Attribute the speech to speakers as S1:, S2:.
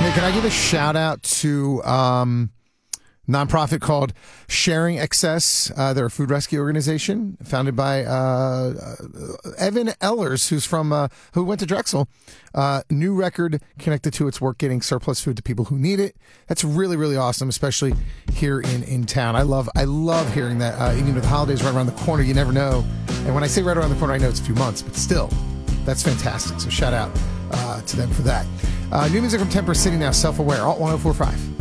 S1: Hey, can I give a shout out to nonprofit called Sharing Excess? They're a food rescue organization founded by Evan Ellers, who went to Drexel. New record connected to its work getting surplus food to people who need it. That's really, really awesome, especially here in town. I love hearing that. Even with the holidays right around the corner, you never know. And when I say right around the corner, I know it's a few months, but still, that's fantastic. So shout out to them for that. New music from Temper City now, Self-Aware, Alt 1045.